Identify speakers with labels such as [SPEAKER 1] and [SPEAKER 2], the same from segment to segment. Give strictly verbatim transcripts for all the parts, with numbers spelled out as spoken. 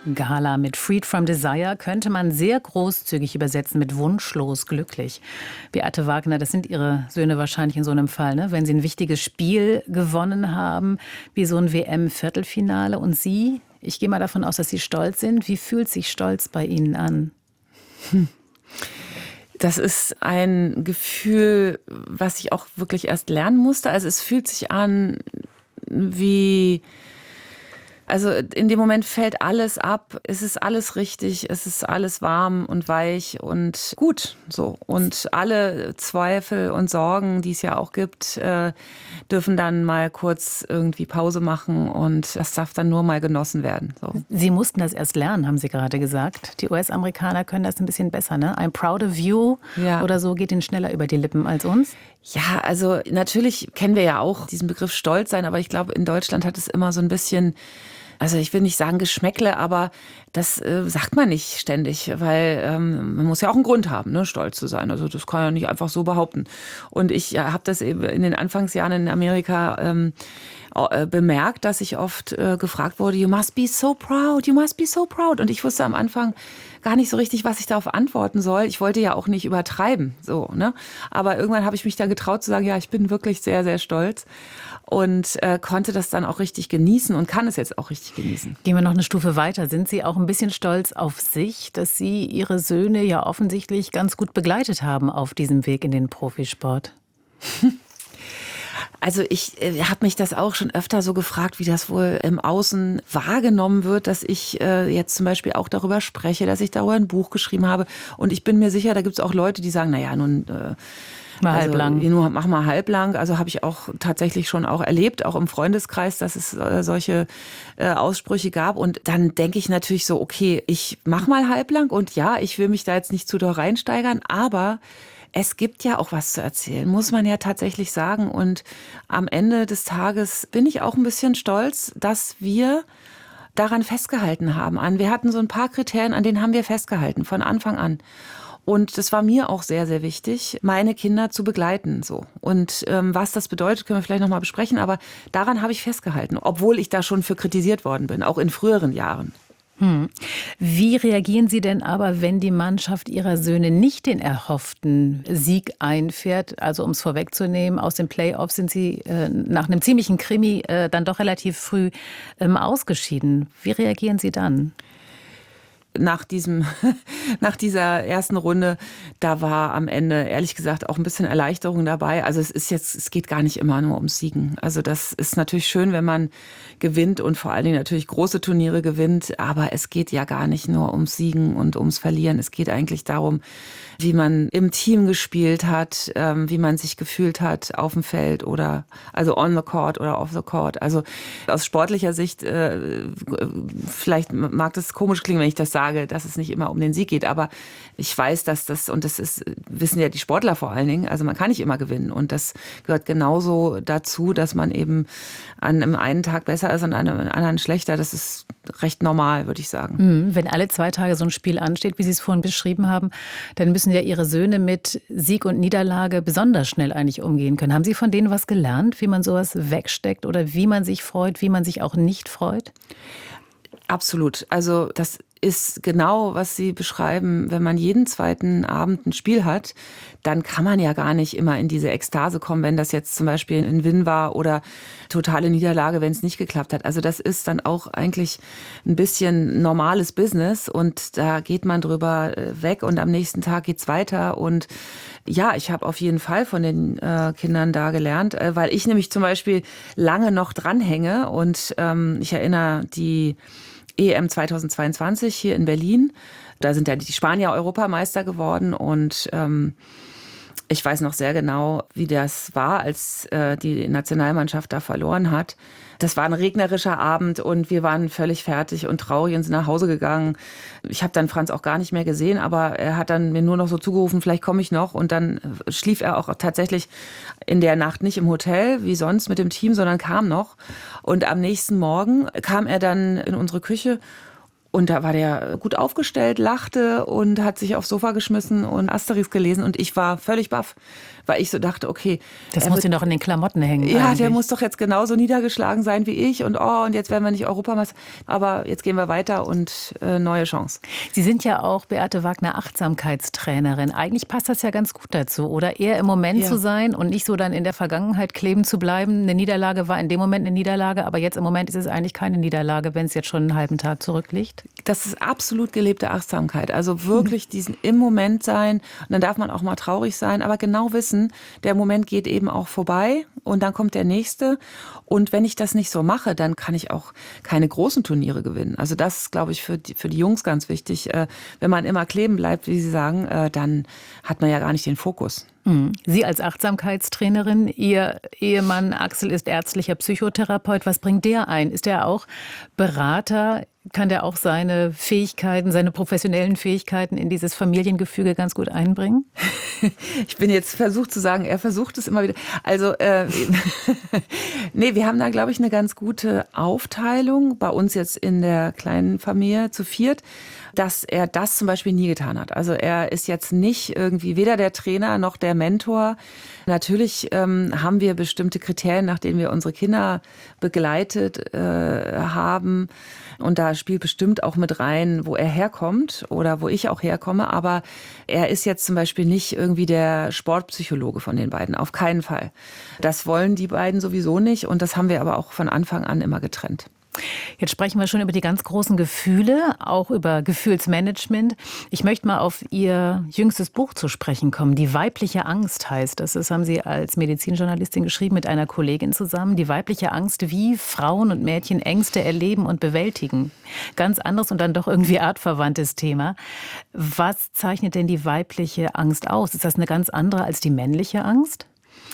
[SPEAKER 1] Gala mit Freed from Desire könnte man sehr großzügig übersetzen mit wunschlos glücklich. Beate Wagner, das sind Ihre Söhne wahrscheinlich in so einem Fall, ne? Wenn sie ein wichtiges Spiel gewonnen haben, wie so ein W M-Viertelfinale. Und Sie, ich gehe mal davon aus, dass Sie stolz sind. Wie fühlt sich Stolz bei Ihnen an?
[SPEAKER 2] Hm. Das ist ein Gefühl, was ich auch wirklich erst lernen musste. Also es fühlt sich an wie... Also in dem Moment fällt alles ab, es ist alles richtig, es ist alles warm und weich und gut so. Und alle Zweifel und Sorgen, die es ja auch gibt, äh, dürfen dann mal kurz irgendwie Pause machen und das darf dann nur mal genossen werden. So.
[SPEAKER 1] Sie mussten das erst lernen, haben Sie gerade gesagt. Die U S-Amerikaner können das ein bisschen besser, ne? I'm proud of you
[SPEAKER 2] Ja.
[SPEAKER 1] oder so geht Ihnen schneller über die Lippen als uns.
[SPEAKER 2] Ja, also natürlich kennen wir ja auch diesen Begriff Stolz sein, aber ich glaube, in Deutschland hat es immer so ein bisschen... Also ich will nicht sagen Geschmäckle, aber das äh, sagt man nicht ständig, weil ähm, man muss ja auch einen Grund haben, ne, stolz zu sein. Also das kann ja nicht einfach so behaupten. Und ich ja, habe das eben in den Anfangsjahren in Amerika ähm, äh, bemerkt, dass ich oft äh, gefragt wurde, you must be so proud, you must be so proud. Und ich wusste am Anfang gar nicht so richtig, was ich darauf antworten soll. Ich wollte ja auch nicht übertreiben, so, ne? Aber irgendwann habe ich mich dann getraut zu sagen, ja, ich bin wirklich sehr, sehr stolz. Und äh, konnte das dann auch richtig genießen und kann es jetzt auch richtig genießen.
[SPEAKER 1] Gehen wir noch eine Stufe weiter. Sind Sie auch ein bisschen stolz auf sich, dass Sie Ihre Söhne ja offensichtlich ganz gut begleitet haben auf diesem Weg in den Profisport?
[SPEAKER 2] Also ich äh, habe mich das auch schon öfter so gefragt, wie das wohl im Außen wahrgenommen wird, dass ich äh, jetzt zum Beispiel auch darüber spreche, dass ich darüber ein Buch geschrieben habe. Und ich bin mir sicher, da gibt es auch Leute, die sagen, naja, nun... Äh,
[SPEAKER 1] Mal
[SPEAKER 2] also,
[SPEAKER 1] halblang.
[SPEAKER 2] Nur mach mal halblang. Also habe ich auch tatsächlich schon auch erlebt, auch im Freundeskreis, dass es äh, solche äh, Aussprüche gab. Und dann denke ich natürlich so, okay, ich mach mal halblang und ja, ich will mich da jetzt nicht zu doll reinsteigern, aber es gibt ja auch was zu erzählen, muss man ja tatsächlich sagen. Und am Ende des Tages bin ich auch ein bisschen stolz, dass wir daran festgehalten haben. Wir hatten so ein paar Kriterien, an denen haben wir festgehalten, von Anfang an. Und das war mir auch sehr, sehr wichtig, meine Kinder zu begleiten. So. Und ähm, was das bedeutet, können wir vielleicht noch mal besprechen. Aber daran habe ich festgehalten, obwohl ich da schon für kritisiert worden bin, auch in früheren Jahren.
[SPEAKER 1] Hm. Wie reagieren Sie denn aber, wenn die Mannschaft Ihrer Söhne nicht den erhofften Sieg einfährt? Also um es vorwegzunehmen, aus den Playoffs sind Sie äh, nach einem ziemlichen Krimi äh, dann doch relativ früh ähm, ausgeschieden. Wie reagieren Sie dann?
[SPEAKER 2] Nach diesem, nach dieser ersten Runde, da war am Ende, ehrlich gesagt, auch ein bisschen Erleichterung dabei. Also es ist jetzt, es geht gar nicht immer nur ums Siegen. Also das ist natürlich schön, wenn man gewinnt und vor allen Dingen natürlich große Turniere gewinnt. Aber es geht ja gar nicht nur ums Siegen und ums Verlieren. Es geht eigentlich darum, wie man im Team gespielt hat, wie man sich gefühlt hat auf dem Feld oder also on the court oder off the court. Also aus sportlicher Sicht, vielleicht mag das komisch klingen, wenn ich das sage, dass es nicht immer um den Sieg geht, aber ich weiß, dass das, und das ist, wissen ja die Sportler vor allen Dingen, also man kann nicht immer gewinnen und das gehört genauso dazu, dass man eben an einem einen Tag besser ist und an einem anderen schlechter. Das ist recht normal, würde ich sagen.
[SPEAKER 1] Wenn alle zwei Tage so ein Spiel ansteht, wie Sie es vorhin beschrieben haben, dann müssen ja Ihre Söhne mit Sieg und Niederlage besonders schnell eigentlich umgehen können. Haben Sie von denen was gelernt, wie man sowas wegsteckt oder wie man sich freut, wie man sich auch nicht freut?
[SPEAKER 2] Absolut. Also das ist genau, was Sie beschreiben. Wenn man jeden zweiten Abend ein Spiel hat, dann kann man ja gar nicht immer in diese Ekstase kommen, wenn das jetzt zum Beispiel ein Win war oder totale Niederlage, wenn es nicht geklappt hat. Also das ist dann auch eigentlich ein bisschen normales Business und da geht man drüber weg und am nächsten Tag geht's weiter. Und ja, ich habe auf jeden Fall von den äh, Kindern da gelernt, äh, weil ich nämlich zum Beispiel lange noch dranhänge und ähm, ich erinnere die E M zweitausendzweiundzwanzig hier in Berlin. Da sind ja die Spanier Europameister geworden und ähm, ich weiß noch sehr genau, wie das war, als äh, die Nationalmannschaft da verloren hat. Das war ein regnerischer Abend und wir waren völlig fertig und traurig und sind nach Hause gegangen. Ich habe dann Franz auch gar nicht mehr gesehen, aber er hat dann mir nur noch so zugerufen, vielleicht komme ich noch. Und dann schlief er auch tatsächlich in der Nacht nicht im Hotel, wie sonst mit dem Team, sondern kam noch. Und am nächsten Morgen kam er dann in unsere Küche. Und da war der gut aufgestellt, lachte und hat sich aufs Sofa geschmissen und Asterix gelesen. Und ich war völlig baff, weil ich so dachte, okay.
[SPEAKER 1] Das muss ihn doch in den Klamotten hängen.
[SPEAKER 2] Ja,
[SPEAKER 1] eigentlich.
[SPEAKER 2] Der muss doch jetzt genauso niedergeschlagen sein wie ich und oh, und jetzt werden wir nicht Europameister. Aber jetzt gehen wir weiter und äh, neue Chance.
[SPEAKER 1] Sie sind ja auch, Beate Wagner, Achtsamkeitstrainerin. Eigentlich passt das ja ganz gut dazu, oder? Eher im Moment
[SPEAKER 2] Ja.
[SPEAKER 1] zu sein und nicht so dann in der Vergangenheit kleben zu bleiben. Eine Niederlage war in dem Moment eine Niederlage, aber jetzt im Moment ist es eigentlich keine Niederlage, wenn es jetzt schon einen halben Tag zurückliegt.
[SPEAKER 2] Das ist absolut gelebte Achtsamkeit. Also wirklich diesen im Moment sein. Und dann darf man auch mal traurig sein, aber genau wissen, der Moment geht eben auch vorbei und dann kommt der nächste. Und wenn ich das nicht so mache, dann kann ich auch keine großen Turniere gewinnen. Also das ist, glaube ich, für die, für die Jungs ganz wichtig. Äh, wenn man immer kleben bleibt, wie Sie sagen, äh, dann hat man ja gar nicht den Fokus.
[SPEAKER 1] Sie als Achtsamkeitstrainerin, Ihr Ehemann Axel ist ärztlicher Psychotherapeut. Was bringt der ein? Ist er auch Berater? Kann der auch seine Fähigkeiten, seine professionellen Fähigkeiten in dieses Familiengefüge ganz gut einbringen?
[SPEAKER 2] Ich bin jetzt versucht zu sagen, er versucht es immer wieder. Also, äh, nee, wir haben da, glaube ich, eine ganz gute Aufteilung bei uns jetzt in der kleinen Familie zu viert, dass er das zum Beispiel nie getan hat. Also er ist jetzt nicht irgendwie weder der Trainer noch der Mentor. Natürlich ähm, haben wir bestimmte Kriterien, nach denen wir unsere Kinder begleitet äh, haben. Und da spielt bestimmt auch mit rein, wo er herkommt oder wo ich auch herkomme. Aber er ist jetzt zum Beispiel nicht irgendwie der Sportpsychologe von den beiden. Auf keinen Fall. Das wollen die beiden sowieso nicht. Und das haben wir aber auch von Anfang an immer getrennt.
[SPEAKER 1] Jetzt sprechen wir schon über die ganz großen Gefühle, auch über Gefühlsmanagement. Ich möchte mal auf Ihr jüngstes Buch zu sprechen kommen. Die weibliche Angst heißt das. Das haben Sie als Medizinjournalistin geschrieben mit einer Kollegin zusammen. Die weibliche Angst, wie Frauen und Mädchen Ängste erleben und bewältigen. Ganz anderes und dann doch irgendwie artverwandtes Thema. Was zeichnet denn die weibliche Angst aus? Ist das eine ganz andere als die männliche Angst?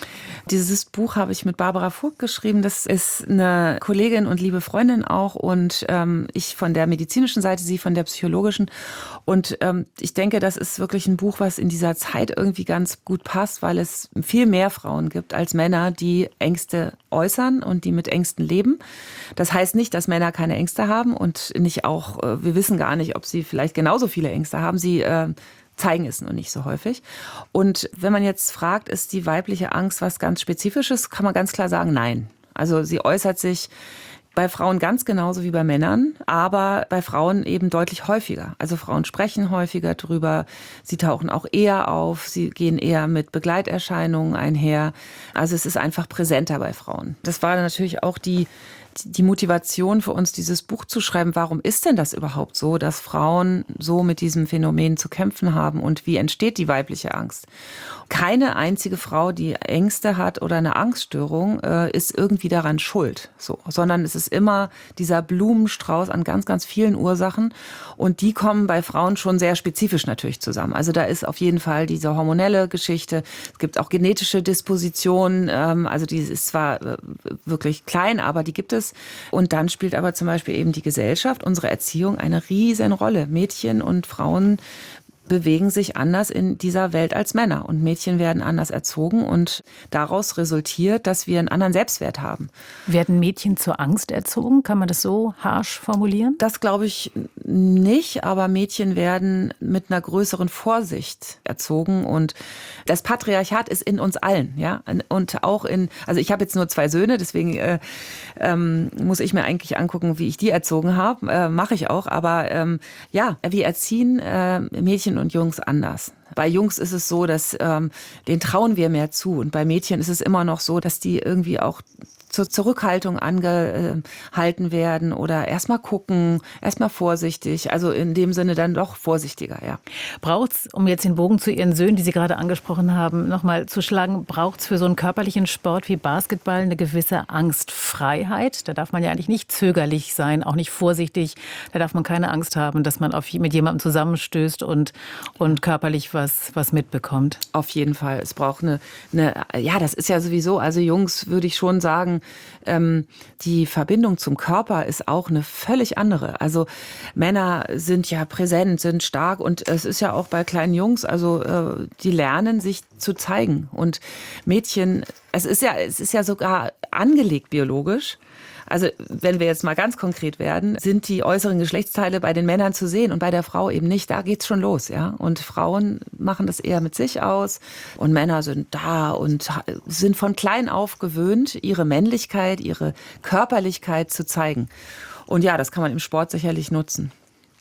[SPEAKER 2] Dieses Buch habe ich mit Barbara Vogt geschrieben. Das ist eine Kollegin und liebe Freundin auch und ähm, ich von der medizinischen Seite, sie von der psychologischen. Und ähm, ich denke, das ist wirklich ein Buch, was in dieser Zeit irgendwie ganz gut passt, weil es viel mehr Frauen gibt als Männer, die Ängste äußern und die mit Ängsten leben. Das heißt nicht, dass Männer keine Ängste haben und nicht auch, äh, wir wissen gar nicht, ob sie vielleicht genauso viele Ängste haben. Sie äh, zeigen es nur nicht so häufig. Und wenn man jetzt fragt, ist die weibliche Angst was ganz Spezifisches, kann man ganz klar sagen, nein. Also sie äußert sich bei Frauen ganz genauso wie bei Männern, aber bei Frauen eben deutlich häufiger. Also Frauen sprechen häufiger drüber, sie tauchen auch eher auf, sie gehen eher mit Begleiterscheinungen einher. Also es ist einfach präsenter bei Frauen. Das war natürlich auch die die Motivation für uns, dieses Buch zu schreiben. Warum ist denn das überhaupt so, dass Frauen so mit diesem Phänomen zu kämpfen haben und wie entsteht die weibliche Angst? Keine einzige Frau, die Ängste hat oder eine Angststörung, ist irgendwie daran schuld, so, sondern es ist immer dieser Blumenstrauß an ganz, ganz vielen Ursachen und die kommen bei Frauen schon sehr spezifisch natürlich zusammen. Also da ist auf jeden Fall diese hormonelle Geschichte, es gibt auch genetische Dispositionen, also die ist zwar wirklich klein, aber die gibt es. Und dann spielt aber zum Beispiel eben die Gesellschaft, unsere Erziehung eine riesen Rolle. Mädchen und Frauen bewegen sich anders in dieser Welt als Männer. Und Mädchen werden anders erzogen und daraus resultiert, dass wir einen anderen Selbstwert haben.
[SPEAKER 1] Werden Mädchen zur Angst erzogen? Kann man das so harsch formulieren?
[SPEAKER 2] Das glaube ich nicht, aber Mädchen werden mit einer größeren Vorsicht erzogen und das Patriarchat ist in uns allen, ja, und auch in, also ich habe jetzt nur zwei Söhne, deswegen äh, ähm, muss ich mir eigentlich angucken, wie ich die erzogen habe, äh, mache ich auch, aber ähm, ja, wir erziehen äh, Mädchen und Jungs anders. Bei Jungs ist es so, dass ähm, denen trauen wir mehr zu und bei Mädchen ist es immer noch so, dass die irgendwie auch zur Zurückhaltung angehalten werden oder erstmal gucken, erstmal vorsichtig, also in dem Sinne dann doch vorsichtiger, ja.
[SPEAKER 1] Braucht's, um jetzt den Bogen zu Ihren Söhnen, die Sie gerade angesprochen haben, nochmal zu schlagen, braucht's für so einen körperlichen Sport wie Basketball eine gewisse Angstfreiheit? Da darf man ja eigentlich nicht zögerlich sein, auch nicht vorsichtig. Da darf man keine Angst haben, dass man auf, mit jemandem zusammenstößt und, und körperlich was, was mitbekommt.
[SPEAKER 2] Auf jeden Fall. Es braucht eine, eine, ja, das ist ja sowieso, also Jungs würde ich schon sagen, ähm, die Verbindung zum Körper ist auch eine völlig andere. Also Männer sind ja präsent, sind stark und es ist ja auch bei kleinen Jungs, also äh, die lernen sich zu zeigen und Mädchen, es ist ja, es ist ja sogar angelegt biologisch. Also wenn wir jetzt mal ganz konkret werden, sind die äußeren Geschlechtsteile bei den Männern zu sehen und bei der Frau eben nicht. Da geht's schon los, ja. Und Frauen machen das eher mit sich aus und Männer sind da und sind von klein auf gewöhnt, ihre Männlichkeit, ihre Körperlichkeit zu zeigen. Und ja, das kann man im Sport sicherlich nutzen.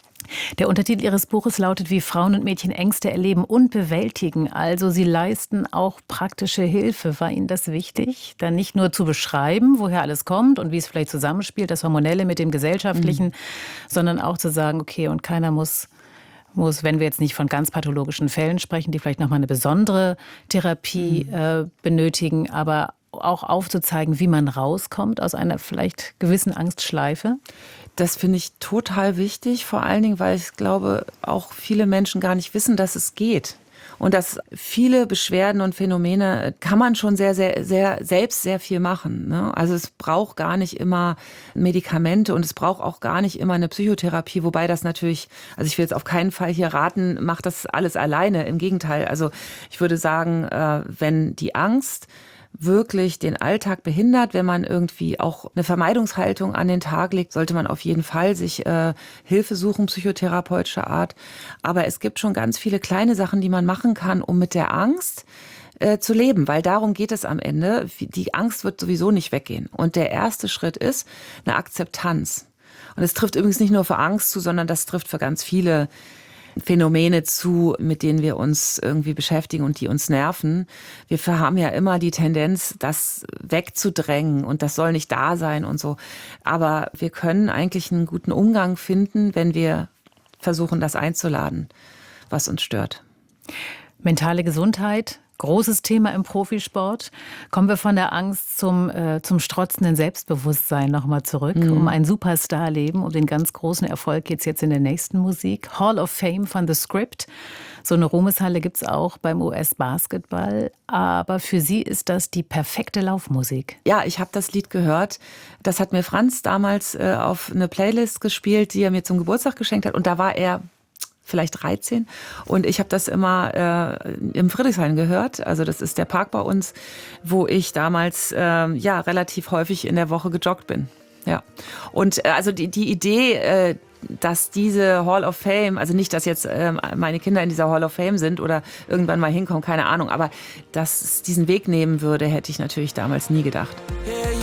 [SPEAKER 1] Der Untertitel Ihres Buches lautet, wie Frauen und Mädchen Ängste erleben und bewältigen. Also Sie leisten auch praktische Hilfe. War Ihnen das wichtig, dann nicht nur zu beschreiben, woher alles kommt und wie es vielleicht zusammenspielt, das Hormonelle mit dem Gesellschaftlichen, mhm. sondern auch zu sagen, okay, und keiner muss, muss, wenn wir jetzt nicht von ganz pathologischen Fällen sprechen, die vielleicht nochmal eine besondere Therapie mhm. äh, benötigen, aber auch aufzuzeigen, wie man rauskommt aus einer vielleicht gewissen Angstschleife?
[SPEAKER 2] Das finde ich total wichtig, vor allen Dingen, weil ich glaube, auch viele Menschen gar nicht wissen, dass es geht. Und dass viele Beschwerden und Phänomene kann man schon sehr, sehr, sehr selbst sehr viel machen. Ne? Also es braucht gar nicht immer Medikamente und es braucht auch gar nicht immer eine Psychotherapie, wobei das natürlich, also ich will jetzt auf keinen Fall hier raten, macht das alles alleine. Im Gegenteil, also ich würde sagen, wenn die Angst wirklich den Alltag behindert, wenn man irgendwie auch eine Vermeidungshaltung an den Tag legt, sollte man auf jeden Fall sich äh, Hilfe suchen, psychotherapeutischer Art. Aber es gibt schon ganz viele kleine Sachen, die man machen kann, um mit der Angst äh, zu leben, weil darum geht es am Ende. Die Angst wird sowieso nicht weggehen. Und der erste Schritt ist eine Akzeptanz. Und es trifft übrigens nicht nur für Angst zu, sondern das trifft für ganz viele Phänomene zu, mit denen wir uns irgendwie beschäftigen und die uns nerven. Wir haben ja immer die Tendenz, das wegzudrängen und das soll nicht da sein und so. Aber wir können eigentlich einen guten Umgang finden, wenn wir versuchen, das einzuladen, was uns stört.
[SPEAKER 1] Mentale Gesundheit, großes Thema im Profisport. Kommen wir von der Angst zum, äh, zum strotzenden Selbstbewusstsein nochmal zurück. Mhm. Um ein Superstar-Leben, um den ganz großen Erfolg geht es jetzt in der nächsten Musik. Hall of Fame von The Script. So eine Ruhmeshalle gibt es auch beim U S-Basketball. Aber für Sie ist das die perfekte Laufmusik.
[SPEAKER 2] Ja, ich habe das Lied gehört. Das hat mir Franz damals äh, auf eine Playlist gespielt, die er mir zum Geburtstag geschenkt hat. Und da war er vielleicht dreizehn. Und ich habe das immer äh, im Friedrichshain gehört. Also das ist der Park bei uns, wo ich damals äh, ja relativ häufig in der Woche gejoggt bin. Ja. Und äh, also die, die Idee, äh, dass diese Hall of Fame, also nicht, dass jetzt äh, meine Kinder in dieser Hall of Fame sind oder irgendwann mal hinkommen, keine Ahnung, aber dass es diesen Weg nehmen würde, hätte ich natürlich damals nie gedacht. Hey.